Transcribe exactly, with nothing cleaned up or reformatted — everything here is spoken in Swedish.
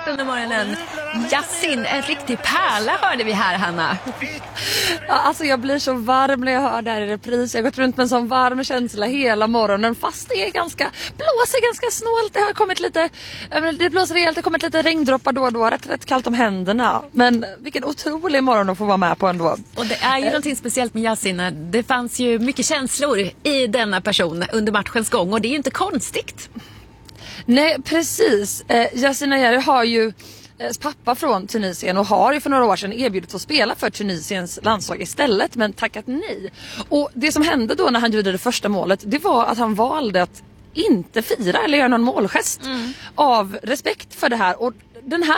fortsätter under morgonen. Yasin, en riktig pärla hörde vi här, Hanna. Ja, alltså jag blir så varm när jag hör det här i repris. Jag har gått runt med en sån varm känsla hela morgonen. Fast det är ganska, blåser ganska snålt. Det har kommit lite, det blåser rejält. Det har kommit lite regndroppar då och då. Rätt, rätt kallt om händerna. Men vilken otrolig morgon att få vara med på ändå. Och det är ju eh. någonting speciellt med Yasin. Det fanns ju mycket känslor i denna person under matchens gång. Och det är ju inte konstigt. Nej, precis. Eh, Yasin Ayari har ju pappa från Tunisien och har ju för några år sedan erbjudit att spela för Tunisiens landslag istället, men tackat nej. Och det som hände då när han gjorde det första målet, det var att han valde att inte fira eller göra någon målgest mm. av respekt för det här. Och den här